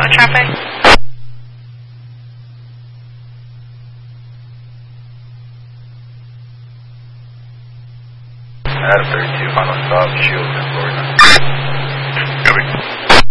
with traffic. Adam 32, final stop, Shields in Florida. Copy.